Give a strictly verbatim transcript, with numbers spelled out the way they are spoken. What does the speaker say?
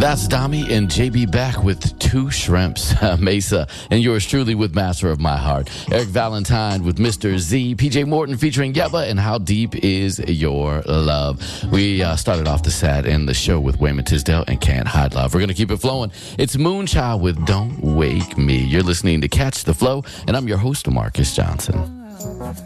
That's Dami and J B back with Two Shrimps, Mesa, and yours truly with Master of My Heart. Eric Valentine with Mister Z, P J Morton featuring Yebba and How Deep Is Your Love. We uh, started off the set in the show with Wayman Tisdale and Can't Hide Love. We're going to keep it flowing. It's Moonchild with Don't Wake Me. You're listening to Catch the Flow, and I'm your host, Marcus Johnson.